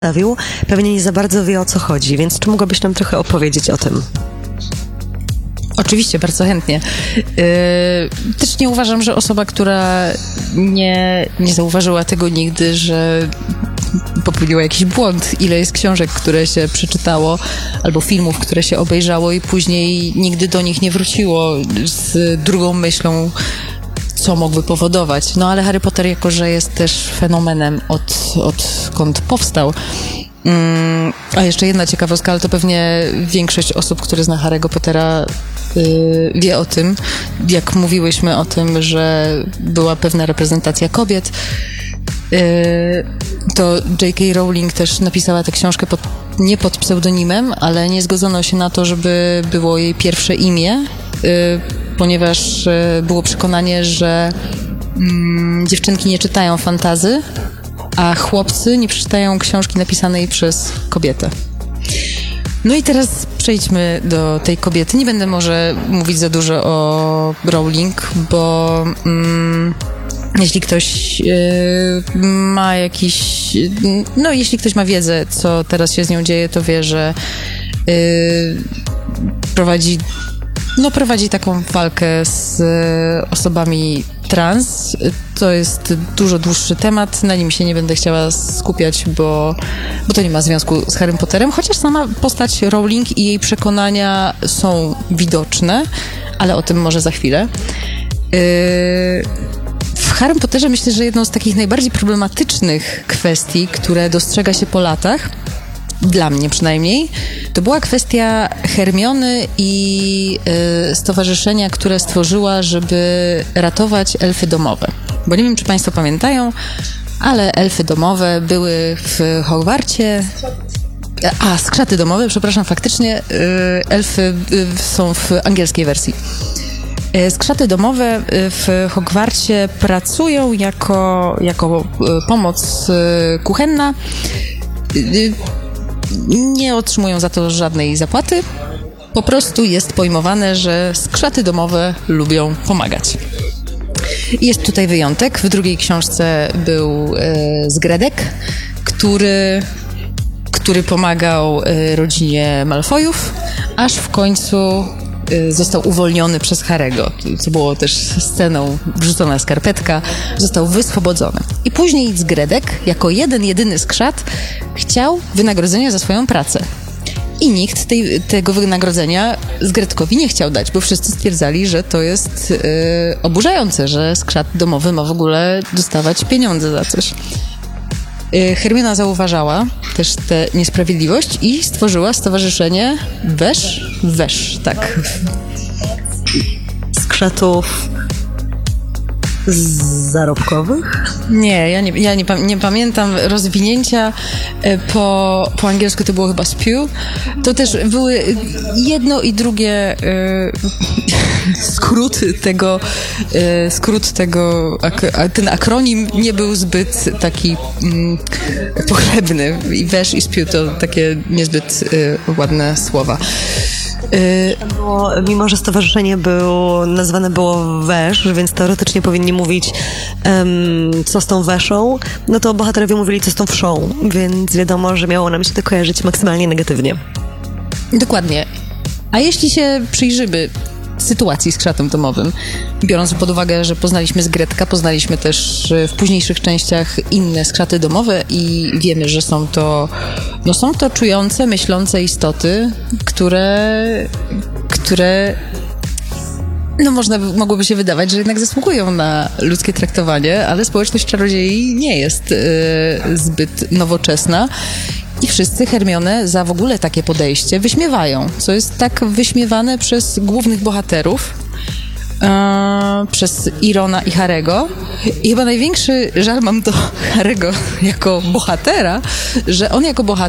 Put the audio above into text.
przedstawił, pewnie nie za bardzo wie, o co chodzi, więc czy mogłabyś nam trochę opowiedzieć o tym? Oczywiście, bardzo chętnie. Też nie uważam, że osoba, która nie zauważyła tego nigdy, że popełniła jakiś błąd. Ile jest książek, które się przeczytało, albo filmów, które się obejrzało i później nigdy do nich nie wróciło z drugą myślą, co mógłby powodować. No ale Harry Potter, jako że jest też fenomenem odkąd powstał. A jeszcze jedna ciekawostka, ale to pewnie większość osób, które zna Harry'ego Pottera, wie o tym, jak mówiłyśmy o tym, że była pewna reprezentacja kobiet. To J.K. Rowling też napisała tę książkę nie pod pseudonimem, ale nie zgodzono się na to, żeby było jej pierwsze imię, ponieważ było przekonanie, że dziewczynki nie czytają fantasy, a chłopcy nie przeczytają książki napisanej przez kobietę. No i teraz przejdźmy do tej kobiety. Nie będę może mówić za dużo o Rowling, bo jeśli ktoś ma jakiś... No, jeśli ktoś ma wiedzę, co teraz się z nią dzieje, to wie, że prowadzi taką walkę z osobami trans. To jest dużo dłuższy temat, na nim się nie będę chciała skupiać, bo to nie ma związku z Harrym Potterem, chociaż sama postać Rowling i jej przekonania są widoczne, ale o tym może za chwilę. W Harrym Potterze myślę, że jedną z takich najbardziej problematycznych kwestii, które dostrzega się po latach, dla mnie przynajmniej, to była kwestia Hermiony i stowarzyszenia, które stworzyła, żeby ratować elfy domowe. Bo nie wiem, czy państwo pamiętają, ale elfy domowe były w Hogwarcie. Skrzaty domowe, przepraszam, faktycznie elfy są w angielskiej wersji. Skrzaty domowe w Hogwarcie pracują jako pomoc kuchenna. Nie otrzymują za to żadnej zapłaty. Po prostu jest pojmowane, że skrzaty domowe lubią pomagać. Jest tutaj wyjątek. W drugiej książce był Zgredek, który pomagał rodzinie Malfoyów, aż w końcu został uwolniony przez Harry'ego, co było też sceną, wrzucona skarpetka, został wyswobodzony. I później Zgredek, jako jedyny skrzat, chciał wynagrodzenia za swoją pracę. I nikt tego wynagrodzenia Zgredkowi nie chciał dać, bo wszyscy stwierdzali, że to jest oburzające, że skrzat domowy ma w ogóle dostawać pieniądze za coś. Hermiona zauważała też tę niesprawiedliwość i stworzyła stowarzyszenie Wesz, tak. Skrzatów zarobkowych? Nie, ja nie pamiętam rozwinięcia. Po angielsku to było chyba spew. To też były jedno i drugie skrót tego, ten akronim nie był zbyt taki pochlebny. I wesz i spew to takie niezbyt ładne słowa. Mimo że stowarzyszenie nazwane było Wesz, więc teoretycznie powinni mówić co z tą Weszą, no to bohaterowie mówili co z tą Wszą, więc wiadomo, że miało nam się to kojarzyć maksymalnie negatywnie. Dokładnie. A jeśli się przyjrzymy sytuacji z krzatem domowym, biorąc pod uwagę, że poznaliśmy Zgredka, poznaliśmy też w późniejszych częściach inne skrzaty domowe i wiemy, że są to czujące, myślące istoty, które mogłoby się wydawać, że jednak zasługują na ludzkie traktowanie, ale społeczność czarodziei nie jest zbyt nowoczesna. I wszyscy Hermionę za w ogóle takie podejście wyśmiewają, co jest tak wyśmiewane przez głównych bohaterów, przez Irona i Harry'ego. I chyba największy żal mam do Harry'ego jako bohatera, że on jako bohater